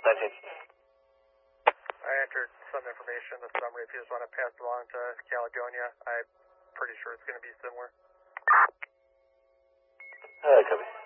I entered some information in the summary. If you just want to pass it along to Caledonia, I'm pretty sure it's going to be similar. Copy.